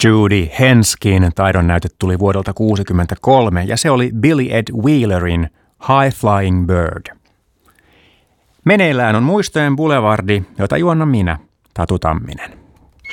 Judy Henskin taidonnäyte tuli vuodelta 1963 ja se oli Billy Ed Wheelerin High Flying Bird. Meneillään on Muistojen Boulevardi, jota juonnan minä, Tatu Tamminen.